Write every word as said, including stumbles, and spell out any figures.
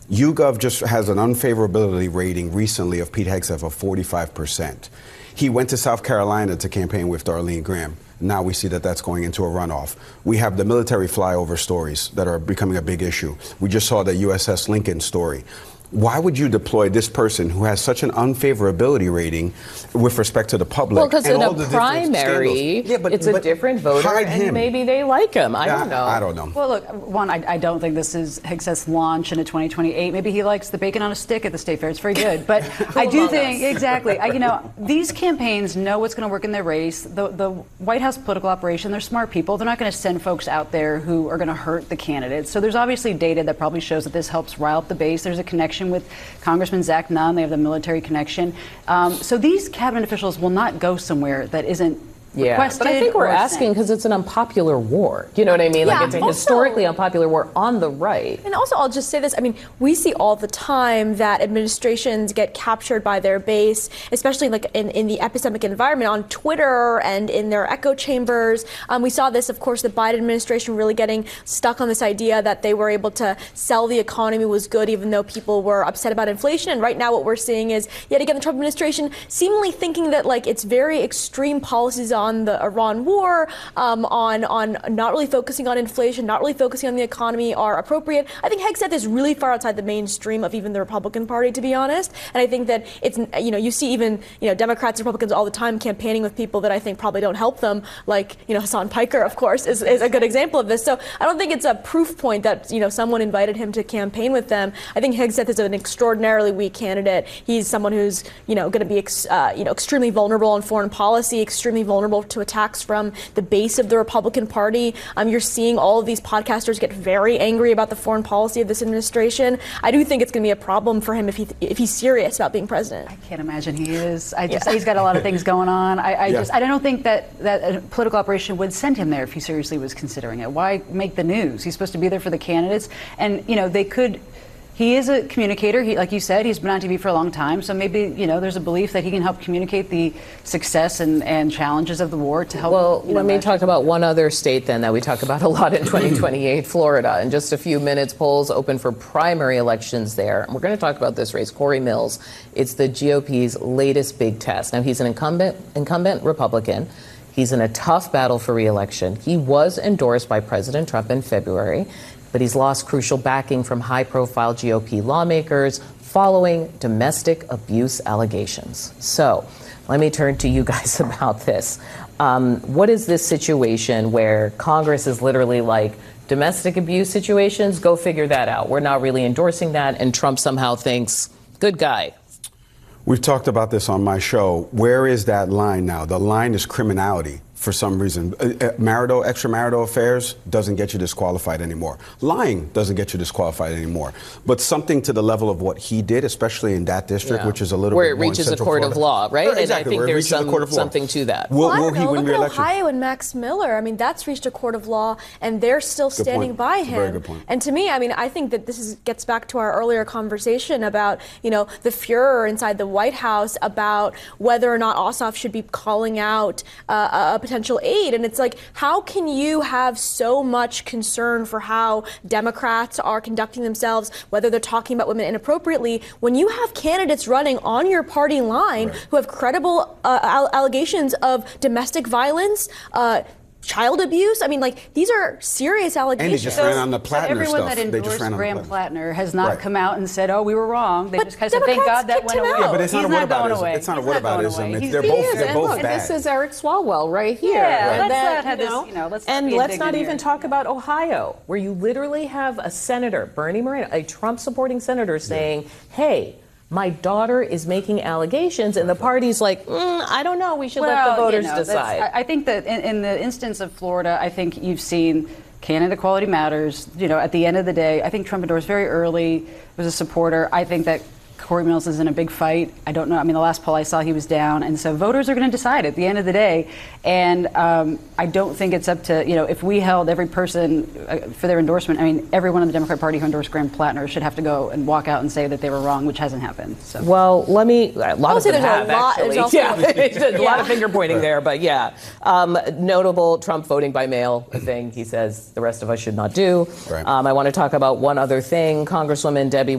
YouGov just has an unfavorability rating recently of Pete Hegseth of forty-five percent. He went to South Carolina to campaign with Darlene Graham. Now we see that that's going into a runoff. We have the military flyover stories that are becoming a big issue. We just saw the U S S Lincoln story. Why would you deploy this person who has such an unfavorability rating with respect to the public? Well, because in a primary, yeah, but, it's a but different voter, and him. maybe they like him. I yeah, don't know. I don't know. Well, look, one, I, I don't think this is Hegseth's launch into twenty twenty-eight. Maybe he likes the bacon on a stick at the state fair. It's very good. But I do think, us? exactly, I, you know, these campaigns know what's going to work in their race. The, the White House political operation, they're smart people. They're not going to send folks out there who are going to hurt the candidates. So there's obviously data that probably shows that this helps rile up the base. There's a connection with Congress Congressman Zach Nunn. They have the military connection. Um, so these cabinet officials will not go somewhere that isn't yeah, requested. But I think we're asking sent. because it's an unpopular war. You know what I mean? Yeah, like it's a also, historically unpopular war on the right. And also, I'll just say this. I mean, we see all the time that administrations get captured by their base, especially like in, in the epistemic environment on Twitter and in their echo chambers. Um, we saw this, of course, the Biden administration really getting stuck on this idea that they were able to sell the economy was good, even though people were upset about inflation. And right now what we're seeing is, yet again, the Trump administration seemingly thinking that like it's very extreme policies on the Iran war, um, on on not really focusing on inflation, not really focusing on the economy are appropriate. I think Hegseth is really far outside the mainstream of even the Republican Party, to be honest. And I think that it's, you know, you see even, you know, Democrats and Republicans all the time campaigning with people that I think probably don't help them, like, you know, Hassan Piker, of course, is, is a good example of this. So I don't think it's a proof point that, you know, someone invited him to campaign with them. I think Hegseth is an extraordinarily weak candidate. He's someone who's, you know, going to be, ex, uh, you know, extremely vulnerable on foreign policy, extremely vulnerable to attacks from the base of the Republican Party. Um, you're seeing all of these podcasters get very angry about the foreign policy of this administration. I do think it's going to be a problem for him if he if he's serious about being president. I can't imagine he is. I just Yeah. he's got a lot of things going on. I, I Yeah. just I don't think that that a political operation would send him there if he seriously was considering it. Why make the news? He's supposed to be there for the candidates, and you know they could. He is a communicator. He, like you said, he's been on T V for a long time. So maybe, you know, there's a belief that he can help communicate the success and, and challenges of the war to help. Well, you know, let me talk about one other state then that we talk about a lot in twenty twenty-eight, Florida. In just a few minutes, polls open for primary elections there. And we're going to talk about this race, Corey Mills. It's the G O P's latest big test. Now, he's an incumbent, incumbent Republican. He's in a tough battle for re-election. He was endorsed by President Trump in February, but he's lost crucial backing from high-profile G O P lawmakers following domestic abuse allegations. So let me turn to you guys about this. Um, what is this situation where Congress is literally like, domestic abuse situations, go figure that out. We're not really endorsing that, and Trump somehow thinks, good guy. We've talked about this on my show. Where is that line now? The line is criminality. For some reason, uh, marital, extramarital affairs doesn't get you disqualified anymore. Lying doesn't get you disqualified anymore. But something to the level of what he did, especially in that district, Yeah. which is a little where bit more it reaches in a Central court Florida. of law, right? Yeah, and exactly. I think Where it there's reaches a some, court of law. something to that. Will, Well, I will don't he know. win Look at re-election? Ohio and Max Miller. I mean, that's reached a court of law, and they're still Good standing point. by It's a him. very good point. And to me, I mean, I think that this is, gets back to our earlier conversation about, you know, the furor inside the White House about whether or not Ossoff should be calling out uh, a potential aide. And it's like, how can you have so much concern for how Democrats are conducting themselves, whether they're talking about women inappropriately, when you have candidates running on your party line Right. who have credible uh, all- allegations of domestic violence, uh, child abuse? I mean, like, these are serious allegations. And he just ran on the Plattner everyone stuff. that They just endorsed ran on the Graham Plattner. Plattner has not Right. come out and said, "Oh, we were wrong." They But just kind of said, "Thank Democrats God that kicked went him away." out. Yeah, but it's not He's a not going whataboutism. away. It's not a He's going whataboutism. away. It's- He's- they're he both- is. they're And both look, And bad. this is Eric Swalwell right here. Yeah, And let's that, not have you this, know, you know, let's not and be let's not indignant even here. talk about Ohio, where you literally have a senator, Bernie Moreno, a Trump-supporting senator, saying, hey, my daughter is making allegations, and the party's like, mm, I don't know, we should let the voters you know, that's- decide. I I think that in, in the instance of Florida, I think you've seen candidate quality matters. You know, at the end of the day, I think Trump endorsed very early, was a supporter. I think that Corey Mills is in a big fight. I don't know. I mean, the last poll I saw, he was down. And so voters are going to decide at the end of the day. And um, I don't think it's up to, you know, if we held every person uh, for their endorsement, I mean, everyone in the Democratic Party who endorsed Graham Plattner should have to go and walk out and say that they were wrong, which hasn't happened. So. Well, let me, a lot of say them there's a have, lot- actually. there's also- Yeah, there's a lot Yeah. of finger pointing there, but yeah. Um, notable Trump voting by mail, a thing he says the rest of us should not do. Right. Um, I want to talk about one other thing. Congresswoman Debbie